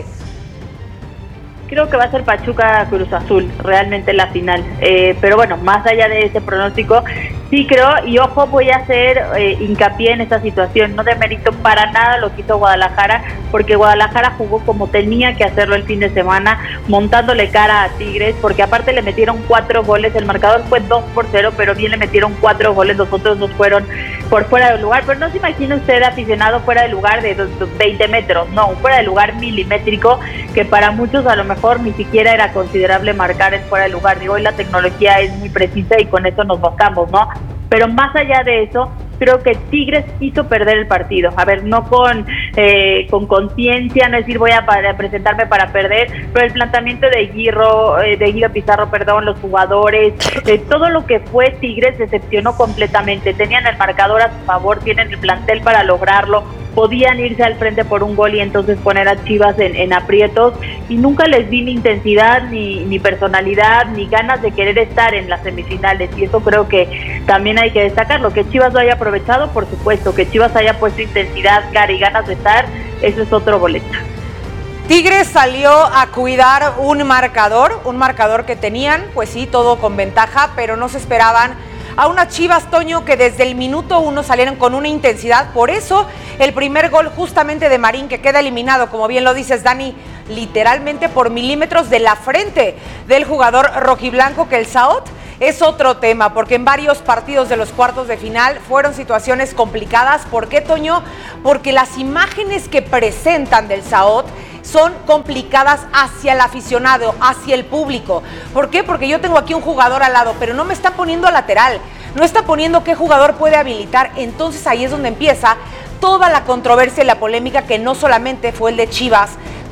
Creo que va a ser Pachuca Cruz Azul, realmente la final. Pero bueno, más allá de ese pronóstico, sí creo, y ojo, voy a hacer hincapié en esta situación, no demerito para nada lo que hizo Guadalajara, porque Guadalajara jugó como tenía que hacerlo el fin de semana, montándole cara a Tigres, porque aparte le metieron 4 goles, el marcador fue 2-0, pero bien le metieron 4 goles, los otros 2 fueron por fuera del lugar, pero no se imagina usted aficionado fuera del lugar de 20 metros, no, fuera del lugar milimétrico, que para muchos a lo mejor ni siquiera era considerable marcar el fuera del lugar. Digo, hoy la tecnología es muy precisa y con eso nos basamos, ¿no? Pero más allá de eso, creo que Tigres hizo perder el partido. A ver, no con conciencia, no es decir voy a presentarme para perder, pero el planteamiento de Guido Pizarro, los jugadores, todo lo que fue Tigres decepcionó completamente. Tenían el marcador a su favor, tienen el plantel para lograrlo. podían irse al frente por un gol y entonces poner a Chivas en aprietos, y nunca les vi ni intensidad, ni personalidad, ni ganas de querer estar en las semifinales, y eso creo que también hay que destacarlo. Que Chivas lo haya aprovechado, por supuesto, que Chivas haya puesto intensidad, cara y ganas de estar, eso es otro boleto.
Tigres salió a cuidar un marcador que tenían, pues sí, todo con ventaja, pero no se esperaban a unas Chivas, Toño, que desde el minuto 1 salieron con una intensidad. Por eso el primer gol justamente de Marín, que queda eliminado, como bien lo dices, Dani, literalmente por milímetros de la frente del jugador rojiblanco, que el Saot es otro tema, porque en varios partidos de los cuartos de final fueron situaciones complicadas. ¿Por qué, Toño? Porque las imágenes que presentan del Saot son complicadas hacia el aficionado, hacia el público. ¿Por qué? Porque yo tengo aquí un jugador al lado, pero no me está poniendo lateral, no está poniendo qué jugador puede habilitar. Entonces ahí es donde empieza toda la controversia y la polémica, que no solamente fue el de Chivas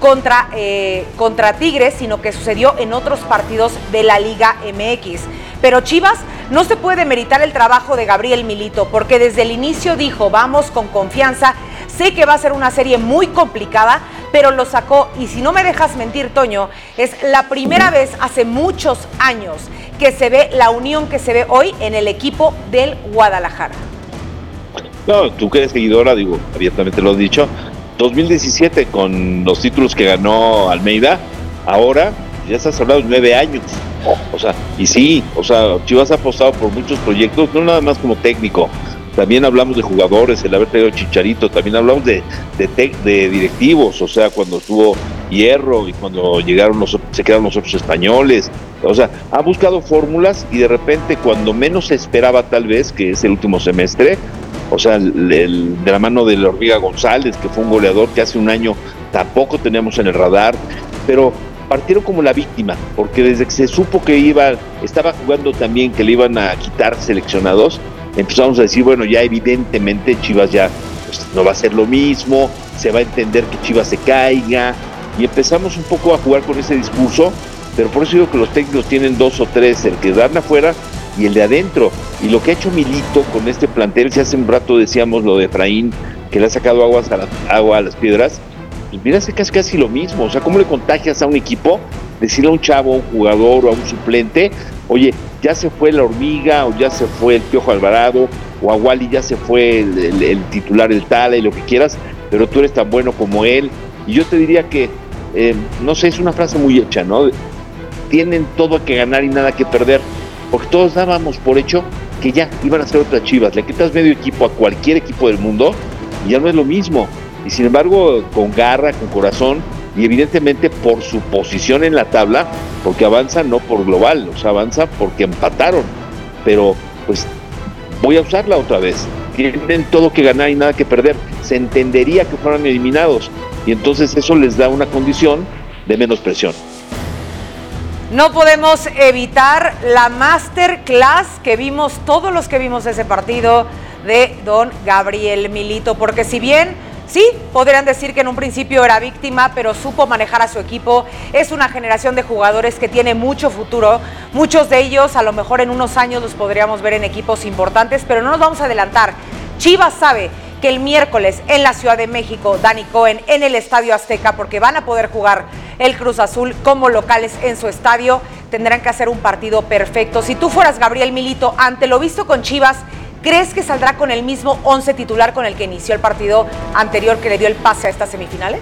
contra Tigres, sino que sucedió en otros partidos de la Liga MX. Pero Chivas no se puede demeritar el trabajo de Gabriel Milito, porque desde el inicio dijo, vamos con confianza, sé que va a ser una serie muy complicada, pero lo sacó. Y si no me dejas mentir, Toño, es la primera vez hace muchos años que se ve la unión que se ve hoy en el equipo del Guadalajara.
No, tú que eres seguidora, digo, abiertamente lo has dicho, 2017 con los títulos que ganó Almeida, ahora ya estás hablando de 9 años. O sea, y sí, o sea, Chivas ha apostado por muchos proyectos, no nada más como técnico. También hablamos de jugadores, el haber traído Chicharito, también hablamos de directivos, o sea, cuando estuvo Hierro y cuando llegaron se quedaron los otros españoles. O sea, ha buscado fórmulas y de repente, cuando menos se esperaba, tal vez, que es el último semestre, o sea, de la mano de la Hormiga González, que fue un goleador que hace un año tampoco teníamos en el radar, pero partieron como la víctima, porque desde que se supo que estaba jugando también, que le iban a quitar seleccionados, empezamos a decir, bueno, ya evidentemente Chivas ya pues, no va a ser lo mismo, se va a entender que Chivas se caiga, y empezamos un poco a jugar con ese discurso, pero por eso digo que los técnicos tienen 2 o 3, el que dan afuera y el de adentro, y lo que ha hecho Milito con este plantel, si hace un rato decíamos lo de Efraín, que le ha sacado agua a las piedras, pues mira, hace casi lo mismo. O sea, ¿cómo le contagias a un equipo? Decirle a un chavo, a un jugador o a un suplente, oye, ya se fue la Hormiga, o ya se fue el Piojo Alvarado, o a Wally ya se fue el titular, el Tala y lo que quieras, pero tú eres tan bueno como él. Y yo te diría que, no sé, es una frase muy hecha, ¿no? Tienen todo que ganar y nada que perder, porque todos dábamos por hecho que ya iban a ser otras Chivas. Le quitas medio equipo a cualquier equipo del mundo y ya no es lo mismo. Y sin embargo, con garra, con corazón, y evidentemente por su posición en la tabla, porque avanzan no por global, o sea, avanza porque empataron, pero pues voy a usarla otra vez, tienen todo que ganar y nada que perder, se entendería que fueran eliminados, y entonces eso les da una condición de menos presión.
No podemos evitar la masterclass que vimos, todos los que vimos ese partido, de don Gabriel Milito, porque si bien sí, podrían decir que en un principio era víctima, pero supo manejar a su equipo. Es una generación de jugadores que tiene mucho futuro. Muchos de ellos, a lo mejor en unos años, los podríamos ver en equipos importantes, pero no nos vamos a adelantar. Chivas sabe que el miércoles en la Ciudad de México, Dani Cohen, en el Estadio Azteca, porque van a poder jugar el Cruz Azul como locales en su estadio, tendrán que hacer un partido perfecto. Si tú fueras Gabriel Milito, ante lo visto con Chivas, ¿crees que saldrá con el mismo 11 titular con el que inició el partido anterior que le dio el pase a estas semifinales?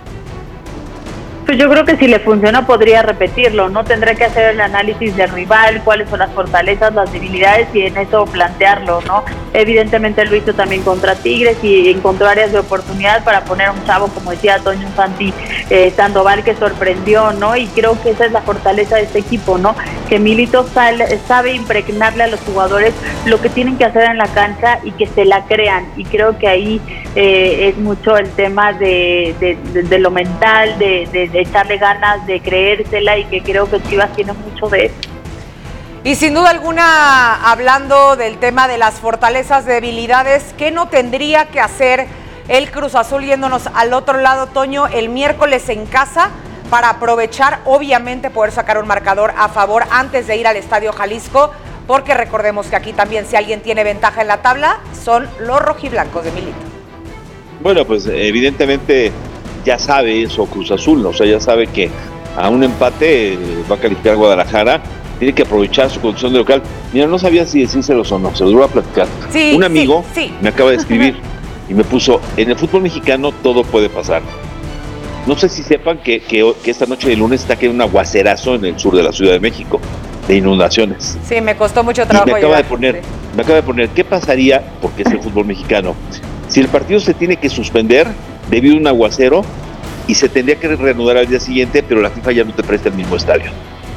Pues yo creo que si le funciona podría repetirlo, ¿no? Tendrá que hacer el análisis del rival, cuáles son las fortalezas, las debilidades y en eso plantearlo, ¿no? Evidentemente lo hizo también contra Tigres y encontró áreas de oportunidad para poner a un chavo, como decía Toño Sandoval, que sorprendió, ¿no? Y creo que esa es la fortaleza de este equipo, ¿no? Que Milito sabe impregnarle a los jugadores lo que tienen que hacer en la cancha y que se la crean, y creo que ahí es mucho el tema de lo mental, de echarle ganas, de creérsela, y que creo que Chivas tiene mucho de eso.
Y sin duda alguna, hablando del tema de las fortalezas, debilidades, ¿qué no tendría que hacer el Cruz Azul yéndonos al otro lado, Toño, el miércoles en casa, para aprovechar, obviamente, poder sacar un marcador a favor antes de ir al Estadio Jalisco? Porque recordemos que aquí también, si alguien tiene ventaja en la tabla, son los rojiblancos de Milito.
Bueno, pues evidentemente ya sabe eso Cruz Azul, o sea, ya sabe que a un empate va a calificar Guadalajara, tiene que aprovechar su condición de local. Mira, no sabía si decírselos o no, se los voy a platicar.
Sí,
un amigo
sí.
me acaba de escribir y me puso, en el fútbol mexicano todo puede pasar. No sé si sepan que esta noche de lunes está cayendo un aguacerazo en el sur de la Ciudad de México, de inundaciones.
Sí, me costó mucho trabajo.
Y me acaba de poner, ¿qué pasaría, porque es el fútbol mexicano, si el partido se tiene que suspender debido a un aguacero y se tendría que reanudar al día siguiente, pero la FIFA ya no te presta el mismo estadio?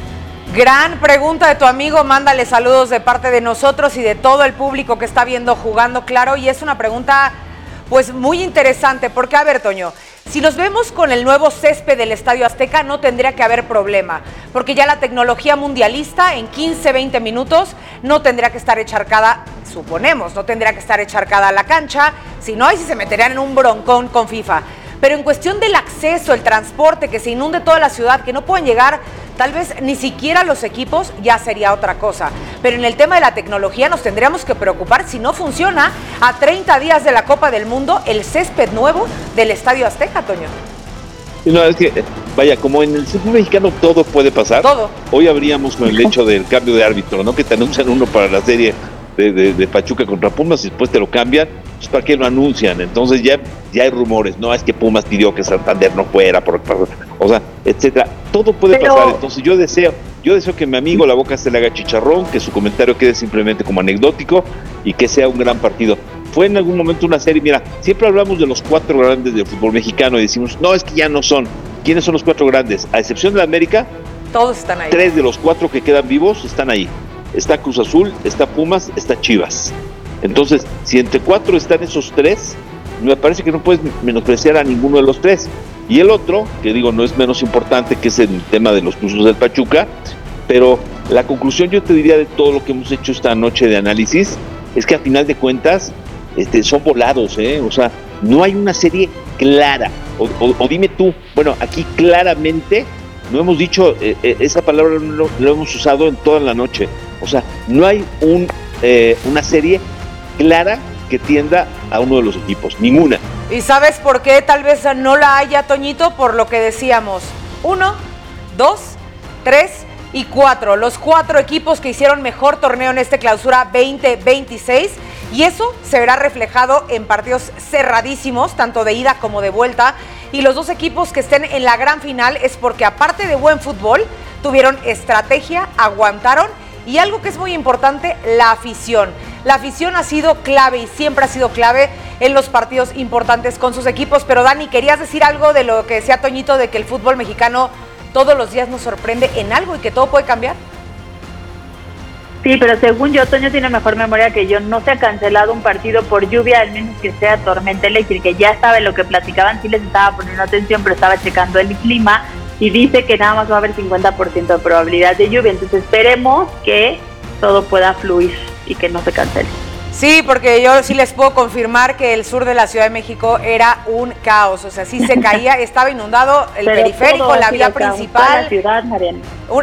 Gran pregunta de tu amigo, mándale saludos de parte de nosotros y de todo el público que está viendo Jugando Claro, y es una pregunta pues muy interesante, porque a ver, Toño, si nos vemos con el nuevo césped del Estadio Azteca no tendría que haber problema, porque ya la tecnología mundialista en 15, 20 minutos no tendría que estar encharcada, suponemos, no tendría que estar encharcada la cancha, si no, ahí sí se meterían en un broncón con FIFA. Pero en cuestión del acceso, el transporte, que se inunde toda la ciudad, que no puedan llegar tal vez ni siquiera los equipos, ya sería otra cosa. Pero en el tema de la tecnología nos tendríamos que preocupar si no funciona a 30 días de la Copa del Mundo el césped nuevo del Estadio Azteca, Toño.
No, es que, vaya, como en el fútbol mexicano todo puede pasar.
Todo.
Hoy habríamos con el hecho del cambio de árbitro, ¿no? Que te anuncian uno para la serie de Pachuca contra Pumas y después te lo cambian, pues ¿para qué lo anuncian? Entonces ya hay rumores, no, es que Pumas pidió que Santander no fuera, o sea, etcétera. Todo puede pasar, entonces yo deseo que mi amigo la boca se le haga chicharrón, que su comentario quede simplemente como anecdótico y que sea un gran partido. Fue en algún momento una serie, mira, siempre hablamos de los 4 grandes del fútbol mexicano y decimos, no, es que ya no son. ¿Quiénes son los 4 grandes? A excepción de la América,
todos están ahí.
3 de los 4 que quedan vivos están ahí. Está Cruz Azul, está Pumas, está Chivas. Entonces, si entre 4 están esos 3, me parece que no puedes menospreciar a ninguno de los 3. Y el otro, que digo no es menos importante, que es el tema de los Tuzos del Pachuca, pero la conclusión yo te diría de todo lo que hemos hecho esta noche de análisis, es que a final de cuentas son volados, o sea, no hay una serie clara, o dime tú, bueno, aquí claramente, no hemos dicho, esa palabra no lo hemos usado en toda la noche, o sea, no hay una serie clara que tienda a uno de los equipos, ninguna.
¿Y sabes por qué tal vez no la haya, Toñito? Por lo que decíamos, 1, 2, 3 y 4, los 4 equipos que hicieron mejor torneo en este clausura 2026, y eso se verá reflejado en partidos cerradísimos, tanto de ida como de vuelta, y los 2 equipos que estén en la gran final es porque aparte de buen fútbol, tuvieron estrategia, aguantaron, y algo que es muy importante, la afición. La afición ha sido clave y siempre ha sido clave en los partidos importantes con sus equipos. Pero Dani, ¿querías decir algo de lo que decía Toñito, de que el fútbol mexicano todos los días nos sorprende en algo y que todo puede cambiar?
Sí, pero según yo, Toño tiene mejor memoria que yo. No se ha cancelado un partido por lluvia, al menos que sea tormenta eléctrica. Ya sabe lo que platicaban, sí les estaba poniendo atención, pero estaba checando el clima y dice que nada más va a haber 50% de probabilidad de lluvia. Entonces esperemos que todo pueda fluir y que no se cancele.
Sí, porque yo sí les puedo confirmar que el sur de la Ciudad de México era un caos, o sea, sí se caía, estaba inundado el periférico, la vía principal.
Toda la ciudad, Mariana.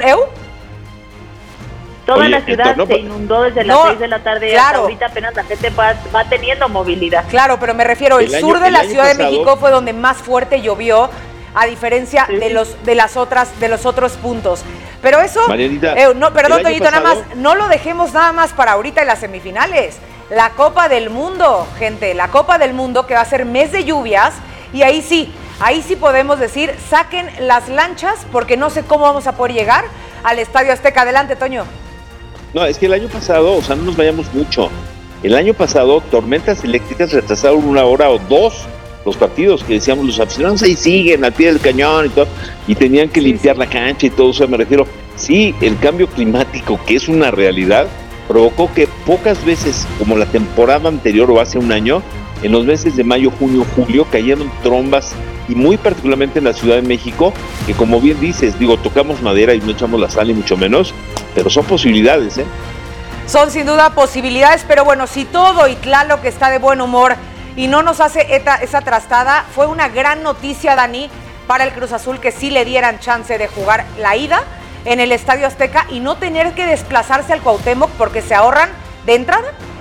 Toda la ciudad se inundó desde las 6 de la tarde hasta ahorita, apenas la gente va teniendo movilidad.
Claro, pero me refiero, el sur de la Ciudad de México fue donde más fuerte llovió, a diferencia de los otros puntos. Pero eso, perdón, Toñito, nada más, no lo dejemos nada más para ahorita en las semifinales. La Copa del Mundo, gente, la Copa del Mundo, que va a ser mes de lluvias, y ahí sí podemos decir, saquen las lanchas, porque no sé cómo vamos a poder llegar al Estadio Azteca. Adelante, Toño.
No, es que el año pasado, o sea, no nos vayamos mucho. El año pasado, tormentas eléctricas retrasaron 1 hora o 2 los partidos, que decíamos, los aficionados ahí siguen al pie del cañón y todo, y tenían que limpiar la cancha y todo. O sea, me refiero, sí, el cambio climático, que es una realidad, provocó que pocas veces, como la temporada anterior o hace un año, en los meses de mayo, junio, julio, cayeron trombas, y muy particularmente en la Ciudad de México, que como bien dices, tocamos madera y no echamos la sal, y mucho menos, pero son posibilidades,
Son sin duda posibilidades, pero bueno, si todo y Tlaloc que está de buen humor y no nos hace esa trastada, fue una gran noticia, Dani, para el Cruz Azul, que sí le dieran chance de jugar la ida en el Estadio Azteca y no tener que desplazarse al Cuauhtémoc, porque se ahorran de entrada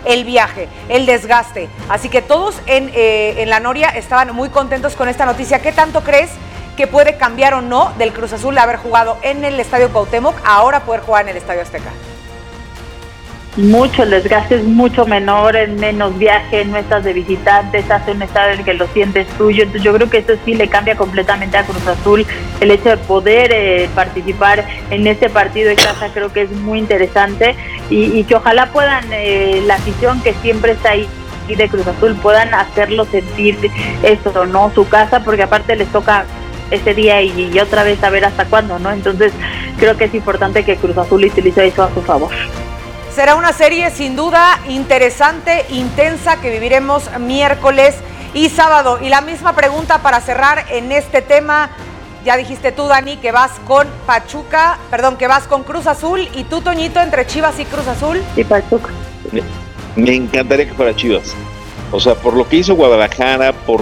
el viaje, el desgaste. Así que todos en la Noria estaban muy contentos con esta noticia. ¿Qué tanto crees que puede cambiar o no del Cruz Azul de haber jugado en el Estadio Cuauhtémoc a ahora poder jugar en el Estadio Azteca?
Mucho, el desgaste es mucho menor, en menos viaje, no estás de visitante, estás en un estadio en el que lo sientes tuyo. Entonces yo creo que eso sí le cambia completamente a Cruz Azul, el hecho de poder participar en este partido de casa. Creo que es muy interesante y que ojalá puedan, la afición que siempre está ahí de Cruz Azul, puedan hacerlo sentir eso, ¿no? Su casa, porque aparte les toca ese día y otra vez a ver hasta cuándo, ¿no? Entonces creo que es importante que Cruz Azul utilice eso a su favor.
Será una serie sin duda interesante, intensa, que viviremos miércoles y sábado. Y la misma pregunta para cerrar en este tema. Ya dijiste tú, Dani, que vas con que vas con Cruz Azul. ¿Y tú, Toñito, entre Chivas y Cruz Azul?
Y Pachuca.
Me encantaría que fuera Chivas. O sea, por lo que hizo Guadalajara, por